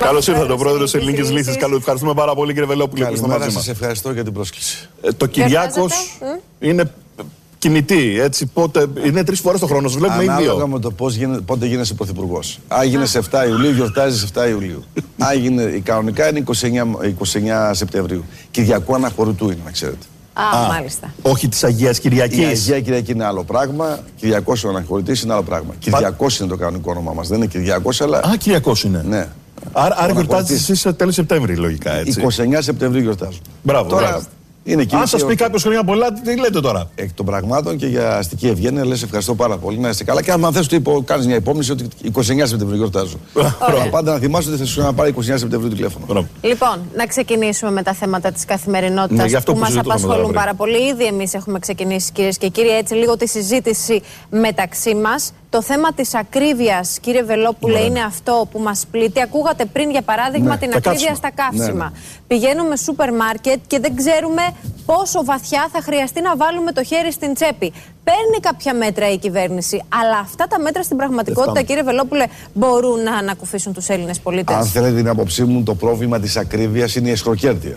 Καλώς ήρθατε, ο πρόεδρος της Ελληνικής Λύσης. Ευχαριστούμε πάρα πολύ, κύριε Βελόπουλε. Καλημέρα, σας ευχαριστώ για την πρόσκληση. Το Κυριάκος είναι κινητή, έτσι, πότε, είναι 3 φορές το χρόνο, σας βλέπουμε ή 2. Ανάλογα με το πότε γίνεσαι πρωθυπουργός. Αν γίνεσαι 7 Ιουλίου, γιορτάζεις 7 Ιουλίου. Αν κανονικά είναι 29 Σεπτεμβρίου. Κυριακού Αναχωρητού είναι, να ξέρετε. Μάλιστα. Όχι της Αγίας Κυριακής. Η Αγία Κυριακή είναι άλλο πράγμα. Κυριακός ο Αναχωρητής είναι άλλο πράγμα. Κυριακός είναι το κανονικό όνομά μας. Δεν είναι Κυριακός, αλλά. Κυριακός είναι. Ναι. Άρα γιορτάζετε εσείς τέλος Σεπτέμβρη, λογικά, έτσι. 29 Σεπτεμβρίου γιορτάζω. Μπράβο. Τώρα, είναι αν σας πει κάποιος χρόνια πολλά, τι λέτε τώρα? Εκ των πραγμάτων και για αστική ευγένεια λες ευχαριστώ πάρα πολύ, να είστε καλά. Και αν θες κάνεις μια υπόμνηση ότι 29 Σεπτεμβρίου γιορτάζω. Πάντα να θυμάσαι ότι θα σου ξαναπάρει 29 Σεπτεμβρίου τηλέφωνο. Λοιπόν, να ξεκινήσουμε με τα θέματα της καθημερινότητας που μας απασχολούν πάρα πολύ. Ήδη εμείς έχουμε ξεκινήσει, κυρίες και κύριοι, έτσι λίγο τη συζήτηση μεταξύ μας. Το θέμα της ακρίβειας, κύριε Βελόπουλε, είναι αυτό που μας πλήττει. Ακούγατε πριν, για παράδειγμα, την ακρίβεια στα καύσιμα. Πηγαίνουμε σούπερ μάρκετ και δεν ξέρουμε πόσο βαθιά θα χρειαστεί να βάλουμε το χέρι στην τσέπη. Παίρνει κάποια μέτρα η κυβέρνηση, αλλά αυτά τα μέτρα στην πραγματικότητα, κύριε Βελόπουλε, μπορούν να ανακουφίσουν τους Έλληνες πολίτες? Αν θέλετε την άποψή μου, το πρόβλημα της ακρίβειας είναι η εσχροκέρδεια.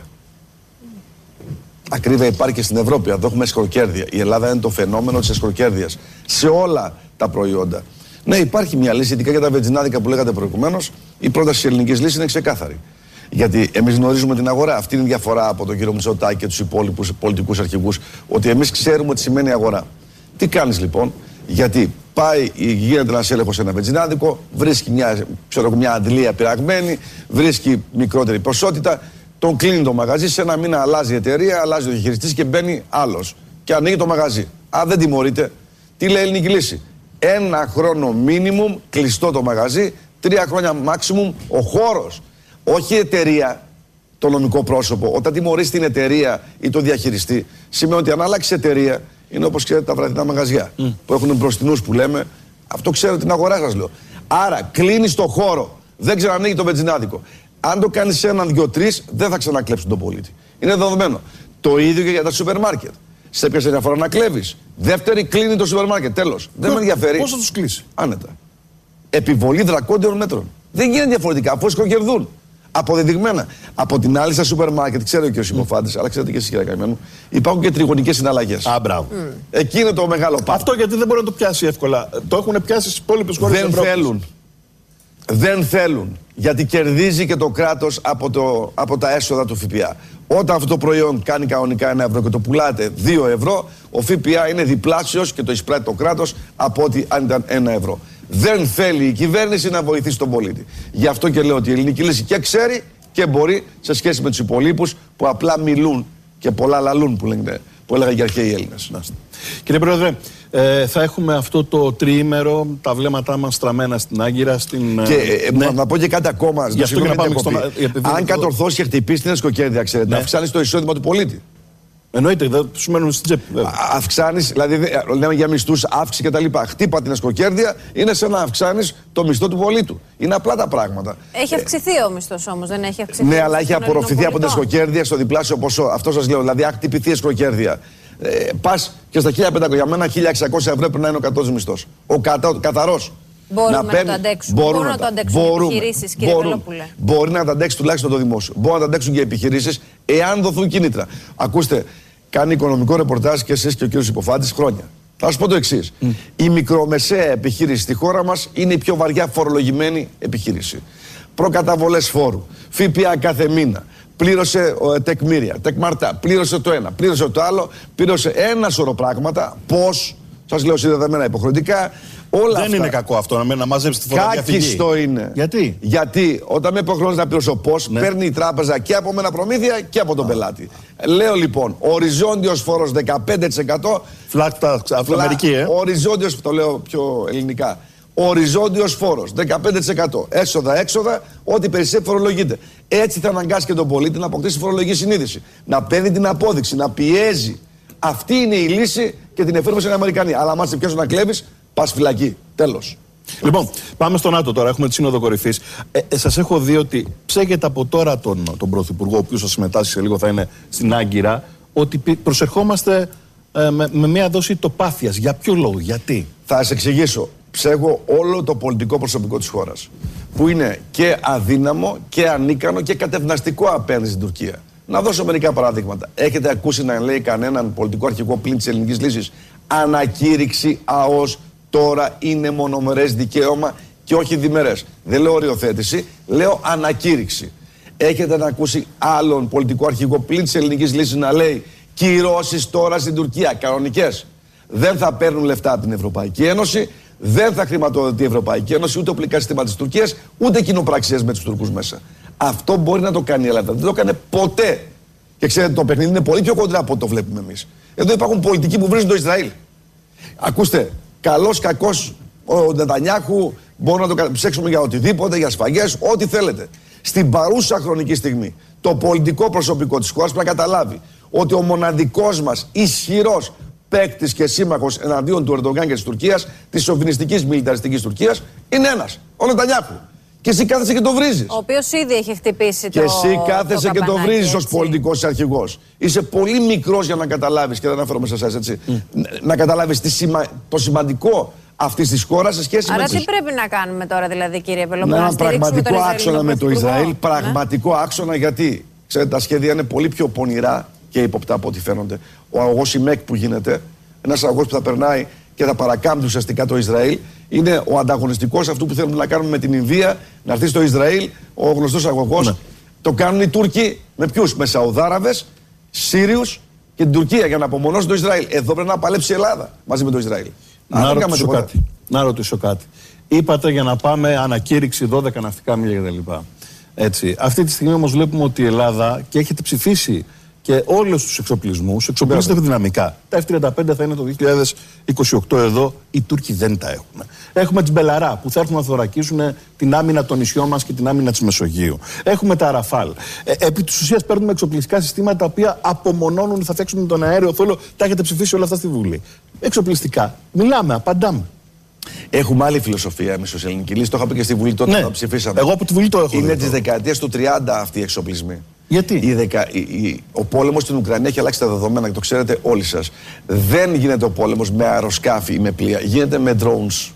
Ακρίβεια υπάρχει και στην Ευρώπη. Εδώ έχουμε εσχροκέρδεια. Η Ελλάδα είναι το φαινόμενο της εσχροκέρδειας σε όλα τα προϊόντα. Ναι, υπάρχει μια λύση, ειδικά για τα βενζινάδικα που λέγατε προηγουμένως. Η πρόταση της Ελληνικής Λύσης είναι ξεκάθαρη. Γιατί εμείς γνωρίζουμε την αγορά. Αυτή είναι η διαφορά από τον κύριο Μητσοτάκη και τους υπόλοιπους πολιτικούς αρχηγούς. Ότι εμείς ξέρουμε τι σημαίνει αγορά. Τι κάνεις λοιπόν? Γιατί γίνεται ένας έλεγχος σε ένα βενζινάδικο, βρίσκει μια αντλία πειραγμένη, βρίσκει μικρότερη ποσότητα, τον κλείνει το μαγαζί, σε ένα μήνα αλλάζει η εταιρεία, αλλάζει ο διαχειριστής και μπαίνει άλλος. Και ανοίγει το μαγαζί. Αν δεν τιμωρείται, τι λέει η Ελληνική Λύση? 1 χρόνο minimum κλειστό το μαγαζί, 3 χρόνια maximum ο χώρος. Όχι η εταιρεία, το νομικό πρόσωπο. Όταν τιμωρείς την εταιρεία ή το διαχειριστή, σημαίνει ότι αν αλλάξει εταιρεία, είναι όπως ξέρετε τα βραδινά μαγαζιά που έχουν μπροστινούς που λέμε. Αυτό ξέρετε την αγορά σας λέω. Άρα κλείνεις το χώρο, δεν ξανανοίγει το βενζινάδικο. Αν το κάνεις 1, 2, 3, δεν θα ξανακλέψουν τον πολίτη. Είναι δεδομένο. Το ίδιο και για τα σούπερ μάρκετ. Σε πιάσε μια φορά να κλέβεις. Δεύτερη, κλείνει το σούπερ μάρκετ. Τέλος. Δεν με ενδιαφέρει. Πώς θα τους κλείσει? Άνετα. Επιβολή δρακόντιων μέτρων. Δεν γίνεται διαφορετικά, αφού σκοκερδούν. Αποδεδειγμένα. Από την άλλη, στα σούπερ μάρκετ, ξέρω και ο Συμποφάντης, αλλά ξέρετε και εσείς, κύριε Καημένο, υπάρχουν και τριγωνικές συναλλαγές. Μπράβο. Εκεί είναι το μεγάλο πράγμα. Αυτό γιατί δεν μπορεί να το πιάσει εύκολα. Το έχουν πιάσει στις υπόλοιπες χώρες της Ευρώπης. Δεν θέλουν. Δεν θέλουν. Γιατί κερδίζει και το κράτος από τα έσοδα του ΦΠΑ. Όταν αυτό το προϊόν κάνει κανονικά 1 ευρώ και το πουλάτε 2 ευρώ, ο ΦΠΑ είναι διπλάσιος και το εισπράττει το κράτος από ότι αν ήταν 1 ευρώ. Δεν θέλει η κυβέρνηση να βοηθήσει τον πολίτη. Γι' αυτό και λέω ότι η Ελληνική Λύση και ξέρει και μπορεί σε σχέση με τους υπολείπους που απλά μιλούν και πολλά λαλούν που έλεγαν και αρχαίοι Έλληνες. Κύριε Πρόεδρε, θα έχουμε αυτό το τριήμερο, τα βλέμματά μας στραμμένα στην Άγκυρα. Και να πω και κάτι ακόμα. Γι' αυτό και να πάμε αν κατορθώσει και χτυπήσει την εσχροκέρδεια, ξέρετε, να αυξάνει το εισόδημα του πολίτη. Εννοείται, δεν του μένουν στην τσέπη. Αυξάνει, δηλαδή λέμε για μισθούς, αύξηση κτλ. Χτύπα την εσχροκέρδεια, είναι σαν να αυξάνει το μισθό του πολίτου. Είναι απλά τα πράγματα. Έχει αυξηθεί ο μισθός όμως, δεν έχει αυξηθεί? Ναι, αλλά έχει απορροφηθεί από την εσχροκέρδεια στο διπλάσιο ποσό. Αυτό σας λέω. Δηλαδή, αν χτυπηθεί η εσχροκέρδεια, πας και στα 1.500, για μένα 1.600 ευρώ πρέπει να είναι ο κατώτατος μισθός. Ο καθαρός. Μπορούμε να το αντέξουμε. Μπορούν να το αντέξουν οι επιχειρήσεις, κύριε Βελόπουλε? Μπορεί να το αντέξει τουλάχιστον το δημόσιο. Μπορεί να το αντέξουν και οι επιχειρήσεις, εάν δοθούν κίνητρα. Ακούστε, κάνει οικονομικό ρεπορτάζ και εσείς και ο κύριος Υποφάντης χρόνια. Θα σας πω το εξής. Η μικρομεσαία επιχείρηση στη χώρα μας είναι η πιο βαριά φορολογημένη επιχείρηση. Προκαταβολές φόρου, ΦΠΑ κάθε μήνα. Πλήρωσε τεκμήρια, τεκμαρτά, πλήρωσε το ένα, πλήρωσε το άλλο, πλήρωσε ένα σωρό πράγματα. Πώς, σας λέω συνδεδεμένα υποχρεωτικά. Όλα δεν αυτά. είναι κακό αυτό να μαζέψει τη φοροδιαφυγή. Κάκιστο είναι. Γιατί όταν με υποχρεώνεις να πληρώσω πώς, παίρνει η τράπεζα και από μένα προμήθεια και από τον πελάτη. Λέω λοιπόν, οριζόντιος φόρος 15%. Φλάκτα Αφροαμερική, Οριζόντιος, το λέω πιο ελληνικά. Οριζόντιος φόρος 15%. Έσοδα-έξοδα, ό,τι περισσεύει φορολογείται. Έτσι θα αναγκάσει και τον πολίτη να αποκτήσει φορολογική συνείδηση. Να παίρνει την απόδειξη, να πιέζει. Αυτή είναι η λύση και την εφήρμοσαν οι Αμερικανοί. Αλλά αν σε πιάσουν να κλέβεις, πας φυλακή. Τέλος. Λοιπόν, πάμε στο ΝΑΤΟ τώρα. Έχουμε τη Σύνοδο Κορυφής. Σας έχω δει ότι ψέγεται από τώρα τον Πρωθυπουργό, ο οποίος θα συμμετάσχει σε λίγο, θα είναι στην Άγκυρα, ότι προσερχόμαστε με μια δόση τοπάθειας. Για ποιο λόγο, γιατί? Θα σας εξηγήσω. Ψέγω όλο το πολιτικό προσωπικό της χώρας. που είναι και αδύναμο και ανίκανο και κατευναστικό απέναντι στην Τουρκία. Να δώσω μερικά παραδείγματα. Έχετε ακούσει να λέει κανέναν πολιτικό αρχηγό πλην της ελληνικής λύσης? Ανακήρυξη ΑΟΣ τώρα είναι μονομερές δικαίωμα και όχι διμερές. Δεν λέω οριοθέτηση, λέω ανακήρυξη. Έχετε να ακούσει άλλον πολιτικό αρχηγό πλην της ελληνικής λύσης να λέει κυρώσεις τώρα στην Τουρκία, κανονικές? Δεν θα παίρνουν λεφτά από την Ευρωπαϊκή Ένωση, δεν θα χρηματοδοτεί η Ευρωπαϊκή Ένωση, ούτε οπλικά συστήματα της Τουρκίας, ούτε κοινοπραξίες με τους Τούρκους μέσα. Αυτό μπορεί να το κάνει η Ελλάδα. Δεν το έκανε ποτέ. Και ξέρετε, το παιχνίδι είναι πολύ πιο κοντρά από ό,τι το βλέπουμε εμείς. Εδώ υπάρχουν πολιτικοί που βρίζουν το Ισραήλ. Ακούστε, καλός, κακός ο Νετανιάχου, μπορούμε να το ψέξουμε για οτιδήποτε, για σφαγές, ό,τι θέλετε. Στην παρούσα χρονική στιγμή, το πολιτικό προσωπικό της χώρας πρέπει να καταλάβει ότι ο μοναδικός μας ισχυρός παίκτης και σύμμαχος εναντίον του Ερντογκάν και της Τουρκίας, της σοβινιστικής μιλιταριστικής Τουρκίας, είναι ένας, ο Νετανιάχου. Και εσύ κάθεσαι και το βρίζεις. Ο οποίος ήδη έχει χτυπήσει και το. Και εσύ κάθεσαι και το βρίζεις ως έτσι. πολιτικός αρχηγός. Είσαι πολύ μικρός για να καταλάβεις, και δεν αναφέρομαι σε εσάς, έτσι. Να καταλάβεις το σημαντικό αυτής της χώρας σε σχέση Άρα με. τι πρέπει να κάνουμε τώρα, δηλαδή, κύριε Βελόπουλο? Ένα πραγματικό άξονα με το Ισραήλ. Πραγματικό άξονα, γιατί ξέρετε, τα σχέδια είναι πολύ πιο πονηρά και υποπτά από ό,τι φαίνονται. Ο αγωγός ΙΜΕΚ που γίνεται, ένας αγωγός που θα περνάει και θα παρακάμπτει ουσιαστικά το Ισραήλ, είναι ο ανταγωνιστικός αυτού που θέλουμε να κάνουμε με την Ινδία, να έρθει στο Ισραήλ, ο γνωστός αγωγός. Ναι. Το κάνουν οι Τούρκοι με ποιους? Με Σαουδάραβες, Σύριους και την Τουρκία για να απομονώσουν το Ισραήλ. Εδώ πρέπει να παλέψει η Ελλάδα μαζί με το Ισραήλ. Να ρωτήσω κάτι. Είπατε για να πάμε ανακήρυξη 12 ναυτικά μίλια κτλ. Έτσι. Αυτή τη στιγμή όμως βλέπουμε ότι η Ελλάδα, και έχετε ψηφίσει και όλους τους εξοπλισμούς, εξοπλίζεται δυναμικά. Τα F-35 θα είναι το 2028 εδώ, οι Τούρκοι δεν τα έχουν. Έχουμε τις Μπελαρά που θα έρθουν να θωρακίσουν την άμυνα των νησιών μας και την άμυνα της Μεσογείου. Έχουμε τα Ραφάλ. Επί της ουσίας παίρνουμε εξοπλιστικά συστήματα τα οποία απομονώνουν, θα φτιάξουν τον αέριο θόλο. Τα έχετε ψηφίσει όλα αυτά στη Βουλή. Εξοπλιστικά. Μιλάμε, απαντάμε. Έχουμε άλλη φιλοσοφία εμείς ως ελληνική λύση. Το είχα πει και στη Βουλή τότε που ψηφίσαμε. Εγώ από τη Βουλή το έχω. Είναι της δεκαετίας του 30 αυτοί οι εξοπλισμοί. Γιατί? Ο πόλεμος στην Ουκρανία έχει αλλάξει τα δεδομένα και το ξέρετε όλοι σας. Δεν γίνεται ο πόλεμος με αεροσκάφη ή με πλοία. Γίνεται με drones.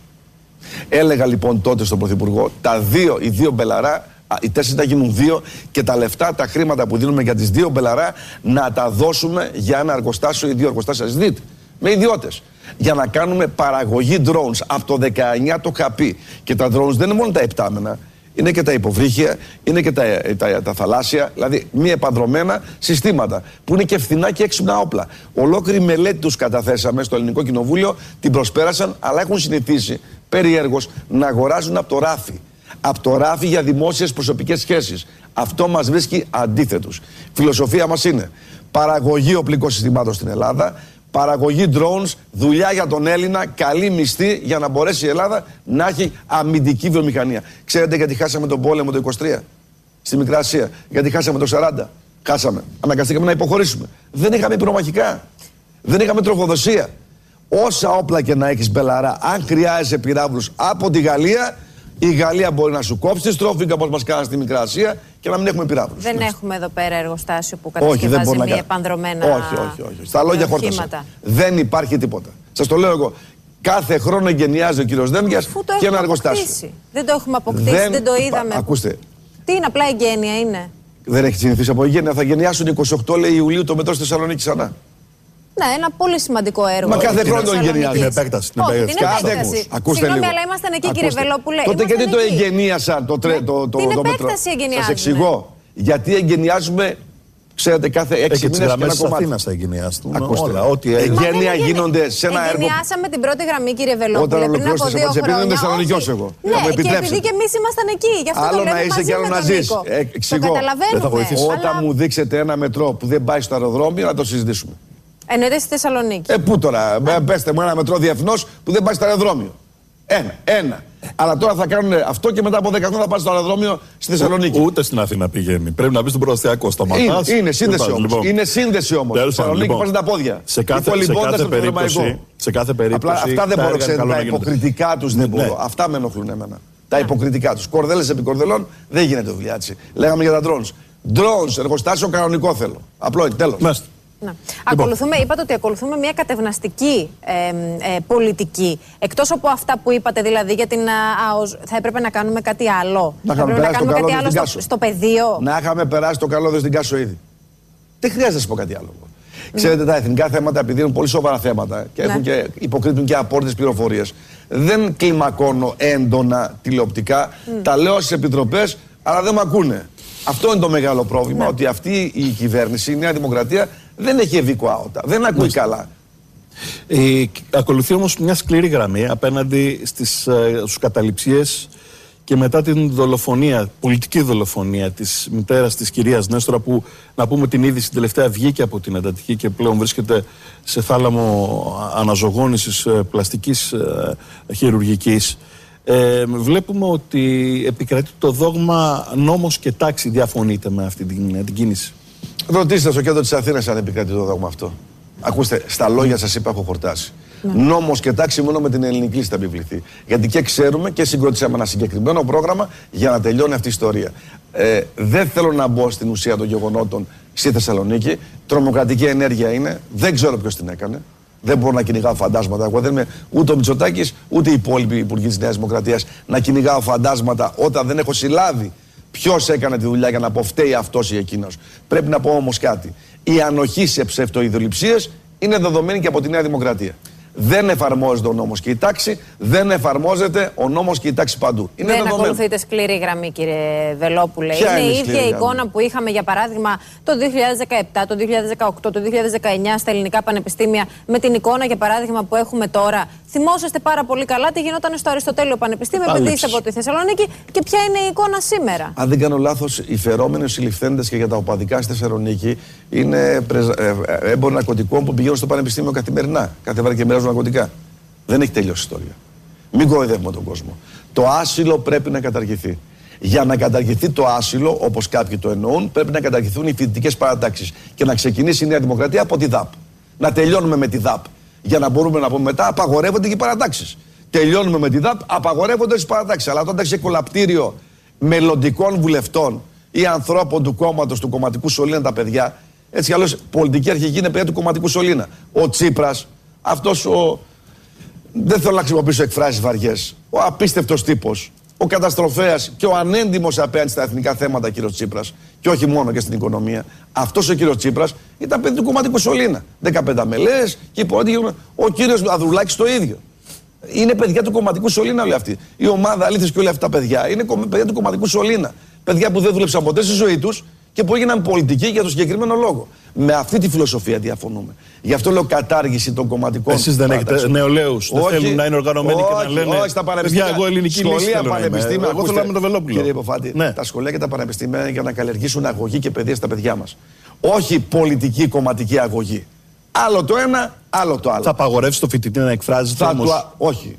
Έλεγα λοιπόν τότε στον Πρωθυπουργό, οι δύο Μπελαρά, οι 4 θα γίνουν 2 και τα λεφτά, τα χρήματα που δίνουμε για τις 2 Μπελαρά να τα δώσουμε για ένα εργοστάσιο ή 2 εργοστάσια ΣΔΙΤ. Με ιδιώτες. Για να κάνουμε παραγωγή drones. Από το 19 το είχα πει. Και τα drones δεν είναι μόνο τα επτάμενα. Είναι και τα υποβρύχια, είναι και τα θαλάσσια, δηλαδή μη επανδρομένα συστήματα που είναι και φθηνά και έξυπνα όπλα. Ολόκληρη μελέτη τους καταθέσαμε στο Ελληνικό Κοινοβούλιο, την προσπέρασαν, αλλά έχουν συνηθίσει περιέργως να αγοράζουν από το ράφι. Από το ράφι για δημόσιες προσωπικές σχέσεις. Αυτό μας βρίσκει αντίθετους. Φιλοσοφία μας είναι παραγωγή οπλικών συστημάτων στην Ελλάδα, παραγωγή drones, δουλειά για τον Έλληνα, καλή μισθή για να μπορέσει η Ελλάδα να έχει αμυντική βιομηχανία. Ξέρετε γιατί χάσαμε τον πόλεμο το 23 στη Μικρά Ασία? Γιατί χάσαμε το 40? Χάσαμε. Αναγκαστήκαμε να υποχωρήσουμε. Δεν είχαμε πυρομαχικά. Δεν είχαμε τροφοδοσία. Όσα όπλα και να έχεις Μπελαρά, αν χρειάζεσαι πυράβλους από τη Γαλλία, η Γαλλία μπορεί να σου κόψει τη στρόφιγγα όπως μας κάνανε στη Μικρά Ασία και να μην έχουμε πυράβλους. Δεν έχουμε εδώ πέρα εργοστάσιο που κατασκευάζει μη επανδρομένα. Όχι. Στα λόγια χόρτασα. Δεν υπάρχει τίποτα. Σας το λέω εγώ. Κάθε χρόνο εγκαινιάζει ο κύριος Δένδιας και ένα εργοστάσιο. Δεν το έχουμε αποκτήσει, δεν το είδαμε. Ακούστε. Τι είναι, απλά εγγένεια είναι? Δεν έχει συνηθίσει από εγγένεια. Θα γενιάσουν 28 λέει Ιουλίου το μετρό στη Θεσσαλονίκη ξανά. Ναι, ένα πολύ σημαντικό έργο. Μα κάθε χρόνο το εγγενιάζει. Την επέκταση. Συγγνώμη, αλλά ήμασταν εκεί, κύριε Βελόπουλε. Τότε γιατί το εγγενίασαν το μέτρο? Την επέκταση εγγενιάζουμε. Σας εξηγώ. Γιατί εγγενιάζουμε, ξέρετε, κάθε 6 μήνες και ένα κομμάτι. Της Αθήνας θα εγγενιαστούν όλα. Εγγένεια γίνονται σε ένα έργο. Εγγενιάσαμε την πρώτη γραμμή, κύριε Βελόπουλε, πριν από 2 χρόνια. Θεσσαλονικιός εγώ. Ναι, και επειδή και εμείς ήμασταν εκεί. Γι' αυτό άλλο το να είσαι και άλλο να ζεις. Εξηγώ. Όταν μου δείξετε ένα μετρό που δεν πάει στο αεροδρόμιο, να το συζητήσουμε. Εννοείται στη Θεσσαλονίκη. Πού τώρα, πέστε μου ένα μετρό διεθνώς που δεν πάει στο αεροδρόμιο. Ένα. Αλλά τώρα θα κάνουν αυτό και μετά από 10 χρόνια θα πάει στο αεροδρόμιο στη Θεσσαλονίκη. Ούτε στην Αθήνα πηγαίνει. Πρέπει να μπει στον προαστιακό. Σταματάς. Είναι σύνδεση όμως. Λοιπόν. Είναι σύνδεση όμως. Στη Θεσσαλονίκη πας τα πόδια. Σε κάθε περίπτωση. Αυτά δεν μπορώ, ξέρετε. Τα υποκριτικά τους δεν μπορώ. Αυτά με ενοχλούν εμένα. Τα υποκριτικά τους. Κορδέλες επί κορδελών δεν γίνεται δουλειά έτσι. Λέγαμε για τα drones. Drones, εργοστάσιο κανονικό θέλω. Απλό, τέλος. Ναι. Ακολουθούμε, είπατε ότι ακολουθούμε μια κατευναστική πολιτική. Εκτός από αυτά που είπατε, δηλαδή για την ΑΟΣ, θα έπρεπε να κάνουμε κάτι άλλο. Να είχαμε περάσει το καλό στο πεδίο. Να είχαμε περάσει το καλό στην Κάσο ήδη. Δεν χρειάζεται να σα πω κάτι άλλο. Ξέρετε, τα εθνικά θέματα, επειδή είναι πολύ σοβαρά θέματα και έχουν και υποκρύπτουν και απόρριτες πληροφορίες, δεν κλιμακώνω έντονα τηλεοπτικά. Τα λέω στις επιτροπές, αλλά δεν με ακούνε. Αυτό είναι το μεγάλο πρόβλημα, ότι αυτή η κυβέρνηση, η Νέα Δημοκρατία, δεν έχει ευήκο άωτα. Δεν ακούει καλά. Ακολουθεί όμως μια σκληρή γραμμή απέναντι στους καταληψίες και μετά την δολοφονία, πολιτική δολοφονία της μητέρας της κυρίας Νέστορα, που να πούμε την είδηση τελευταία βγήκε από την εντατική και πλέον βρίσκεται σε θάλαμο αναζωγόνησης πλαστικής χειρουργικής. Βλέπουμε ότι επικρατεί το δόγμα νόμος και τάξη. Διαφωνείτε με αυτή την κίνηση? Ρωτήστε στο κέντρο της Αθήνας αν επικρατεί το δόγμα αυτό. Ακούστε, στα λόγια σας είπα, έχω χορτάσει. Νόμος και τάξη μόνο με την ελληνική λίστα θα επιβληθεί. Γιατί και ξέρουμε και συγκροτήσαμε ένα συγκεκριμένο πρόγραμμα για να τελειώνει αυτή η ιστορία. Δεν θέλω να μπω στην ουσία των γεγονότων στη Θεσσαλονίκη. Τρομοκρατική ενέργεια είναι. Δεν ξέρω ποιος την έκανε. Δεν μπορώ να κυνηγάω φαντάσματα. Εγώ δεν είμαι ούτε ο Μητσοτάκης ούτε οι υπόλοιποι υπουργοί της Νέας Δημοκρατίας να κυνηγάω φαντάσματα όταν δεν έχω συλλάβει ποιος έκανε τη δουλειά για να πω φταίει αυτός ή εκείνος. Πρέπει να πω όμως κάτι. Η ανοχή σε ψευτοειδωληψίες είναι δεδομένη και από τη Νέα Δημοκρατία. Δεν εφαρμόζεται ο νόμος και η τάξη, δεν εφαρμόζεται ο νόμος και η τάξη παντού. Είναι δεν ακολουθείτε σκληρή γραμμή, κύριε Βελόπουλε. Είναι η ίδια εικόνα που είχαμε, για παράδειγμα, το 2017, το 2018, το 2019 στα ελληνικά πανεπιστήμια, με την εικόνα, για παράδειγμα, που έχουμε τώρα. Θυμόσαστε πάρα πολύ καλά τι γινόταν στο Αριστοτέλειο Πανεπιστήμιο, επειδή είστε από τη Θεσσαλονίκη, και ποια είναι η εικόνα σήμερα. Αν δεν κάνω λάθος, οι φερόμενοι συλληφθέντες και για τα οπαδικά στη Θεσσαλονίκη είναι έμποροι ναρκωτικών που πηγαίνουν στο πανεπιστήμιο καθημερινά. Κάθε βράδυ και μοιράζουν ναρκωτικά. Δεν έχει τελειώσει η ιστορία. Μην κοροϊδεύουμε τον κόσμο. Το άσυλο πρέπει να καταργηθεί. Για να καταργηθεί το άσυλο, όπως κάποιοι το εννοούν, πρέπει να καταργηθούν οι φοιτητικές παρατάξεις. Και να ξεκινήσει η Νέα Δημοκρατία από τη ΔΑΠ. Να τελειώνουμε με τη ΔΑΠ. Για να μπορούμε να πούμε μετά, απαγορεύονται και οι παρατάξεις. Τελειώνουμε με τη ΔΑΠ, απαγορεύονται τις παρατάξεις. Αλλά όταν έχει κολαπτήριο μελλοντικών βουλευτών ή ανθρώπων του κόμματος, του κομματικού σωλήνα τα παιδιά, έτσι κι αλλιώς πολιτική αρχική είναι παιδιά του κομματικού σωλήνα. Ο Τσίπρας, αυτός δεν θέλω να χρησιμοποιήσω εκφράσεις βαριές, ο απίστευτος τύπος, ο καταστροφέας και ο ανέντιμος απέναντι στα εθνικά θέματα κύριος Τσίπρας, και όχι μόνο και στην οικονομία. Αυτός ο κύριος Τσίπρας ήταν παιδί του κομματικού σωλήνα. 15 μελές και ο κύριος Ανδρουλάκης το ίδιο. Είναι παιδιά του κομματικού σωλήνα όλοι αυτοί. Η ομάδα Αλήθης και όλοι αυτά τα παιδιά είναι παιδιά του κομματικού σωλήνα. Παιδιά που δεν δούλεψαν ποτέ στη ζωή τους και που έγιναν πολιτικοί για το συγκεκριμένο λόγο. Με αυτή τη φιλοσοφία διαφωνούμε. Γι' αυτό λέω κατάργηση των κομματικών. Εσείς δεν έχετε νεολαίους, δεν θέλουν να είναι οργανωμένοι και να λένε. Όχι, στα πανεπιστήμια. Εγώ ελληνική λύση θέλω να είμαι. Εγώ θέλω να είμαι το Βελόπουλο. Κύριε Υποφάτη, τα σχολεία και τα πανεπιστήμια είναι για να καλλιεργήσουν αγωγή και παιδεία στα παιδιά μας. Όχι πολιτική κομματική αγωγή. Άλλο το ένα, άλλο το άλλο. Θα απαγορεύσει το φοιτητή να εκφράζεται όμως? Όχι.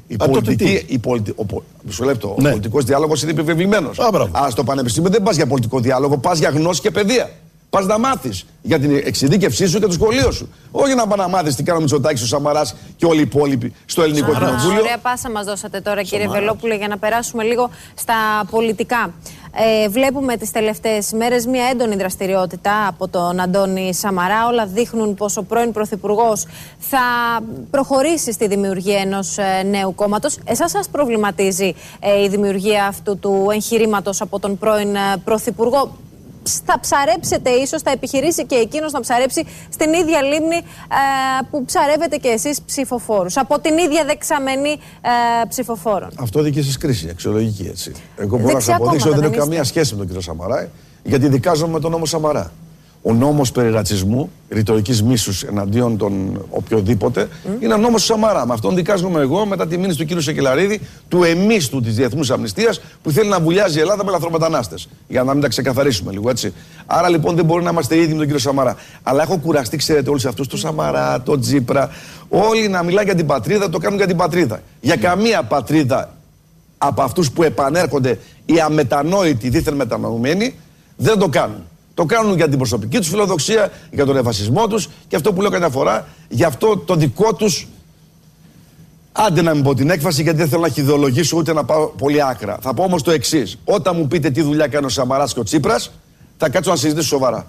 Μισό λεπτό. Ο πολιτικός διάλογος είναι επιβεβλημένος. Αλλά στο πανεπιστήμιο δεν πας για πολιτικό διάλογο, πας για γνώση και παιδεία. Πας να μάθεις για την εξειδίκευσή σου και το σχολείο σου. Όχι να πας να μάθεις τι κάνει ο Μητσοτάκης, ο Σαμαράς και όλοι οι υπόλοιποι στο ελληνικό κοινοβούλιο. Ωραία πάσα μας δώσατε τώρα, κύριε Βελόπουλε, για να περάσουμε λίγο στα πολιτικά. Βλέπουμε τις τελευταίες μέρες μια έντονη δραστηριότητα από τον Αντώνη Σαμαρά. Όλα δείχνουν πως ο πρώην Πρωθυπουργός θα προχωρήσει στη δημιουργία ενός νέου κόμματος. Εσάς σας προβληματίζει η δημιουργία αυτού του εγχειρήματος από τον πρώην Πρωθυπουργό? Θα ψαρέψετε ίσως, θα επιχειρήσει και εκείνος να ψαρέψει στην ίδια λίμνη που ψαρεύετε και εσείς ψηφοφόρους, από την ίδια δεξαμενή ψηφοφόρων? Αυτό δική σας κρίση, αξιολογική έτσι. Εγώ μπορώ να σας αποδείξω ότι δεν έχω καμία σχέση με τον κύριο Σαμαρά, γιατί δικάζομαι με τον νόμο Σαμαρά. Ο νόμος περί ρατσισμού, ρητορικής μίσους εναντίον των οποιοδήποτε, είναι νόμος του Σαμαρά. Με αυτόν δικάζομαι εγώ μετά τη μήνυση του κύριου Σεκελαρίδη, του εμίστου της Διεθνούς Αμνηστίας, που θέλει να βουλιάζει η Ελλάδα με λαθρομετανάστες. Για να μην τα ξεκαθαρίσουμε λίγο έτσι. Άρα λοιπόν δεν μπορεί να είμαστε ίδιοι με τον κύριο Σαμαρά. Αλλά έχω κουραστεί, ξέρετε, όλους αυτούς, τον Σαμαρά, τον Τσίπρα, όλοι να μιλάνε για την πατρίδα, το κάνουν για την πατρίδα. Για καμία πατρίδα από αυτούς που επανέρχονται οι αμετανόητοι, δίθεν μετανοημένοι, δεν το κάνουν. Το κάνουν για την προσωπική τους φιλοδοξία, για τον ευασισμό τους και αυτό που λέω καμιά φορά, για αυτό το δικό τους. Άντε να μην πω την έκφραση, γιατί δεν θέλω να χειδολογήσω ούτε να πάω πολύ άκρα. Θα πω όμως το εξής. Όταν μου πείτε τι δουλειά κάνει ο Σαμαράς και ο Τσίπρας, θα κάτσω να συζητήσω σοβαρά.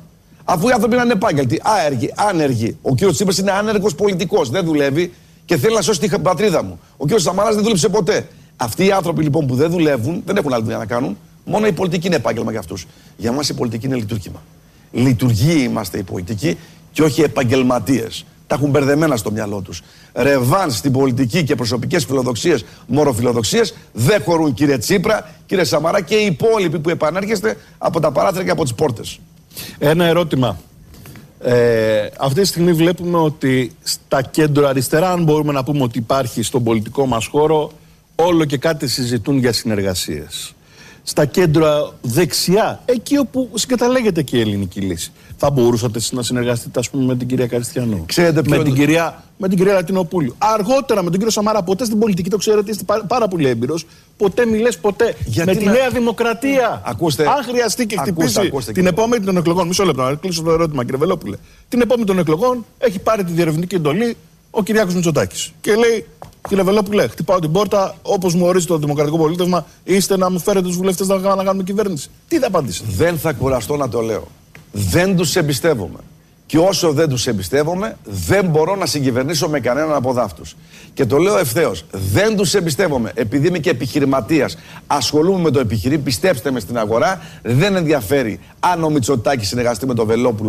Αφού οι άνθρωποι είναι ανεπάγγελτοι, άεργοι, άνεργοι. Ο κ. Τσίπρας είναι άνεργος πολιτικός, δεν δουλεύει και θέλει να σώσει την πατρίδα μου. Ο κ. Σαμαράς δεν δούλεψε ποτέ. Αυτοί οι άνθρωποι λοιπόν που δεν δουλεύουν, δεν έχουν άλλη δουλειά να κάνουν, μόνο η πολιτική είναι επάγγελμα για αυτούς. Για μας η πολιτική είναι λειτουργήμα. Λειτουργοί είμαστε οι πολιτικοί και όχι επαγγελματίες. Τα έχουν μπερδεμένα στο μυαλό τους. Ρεβάν στην πολιτική και προσωπικές φιλοδοξίες, μωροφιλοδοξίες δεν χωρούν, κύριε Τσίπρα, κύριε Σαμαρά και οι υπόλοιποι που επανέρχεστε από τα παράθυρα και από τις πόρτες. Ένα ερώτημα. Αυτή τη στιγμή βλέπουμε ότι στα κέντρο αριστερά, αν μπορούμε να πούμε ότι υπάρχει στον πολιτικό μας χώρο, όλο και κάτι συζητούν για συνεργασίες. Στα κέντρα δεξιά, εκεί όπου συγκαταλέγεται και η ελληνική λύση, θα μπορούσατε να συνεργαστείτε, ας πούμε, με την κυρία Καριστιανού, με την κυρία Λατινοπούλου, αργότερα με τον κύριο Σαμαρά? Ποτέ στην πολιτική, το ξέρετε, είστε πάρα πολύ έμπειρος, ποτέ μιλές ποτέ. Με τη Νέα Δημοκρατία, ακούστε, αν χρειαστεί και χτυπήσει την επόμενη των εκλογών, μισό λεπτό να κλείσω το ερώτημα, κύριε Βελόπουλε, την επόμενη των εκλογών έχει πάρει τη διερευνητική εντολή ο Κυριάκος Μητσοτάκης και λέει: κύριε Βελόπουλε, χτυπάω την πόρτα, όπως μου ορίζει το Δημοκρατικό Πολίτευμα, είστε να μου φέρετε τους βουλευτές να κάνουμε κυβέρνηση. Τι θα απαντήσετε? Δεν θα κουραστώ να το λέω. Δεν τους εμπιστεύομαι. Και όσο δεν τους εμπιστεύομαι, δεν μπορώ να συγκυβερνήσω με κανέναν από αυτούς. Και το λέω ευθέως. Δεν τους εμπιστεύομαι. Επειδή είμαι και επιχειρηματίας, ασχολούμαι με το επιχειρήν, πιστέψτε με στην αγορά, δεν ενδιαφέρει αν ο Μητσοτάκης συνεργαστεί με τον Βελόπουλο.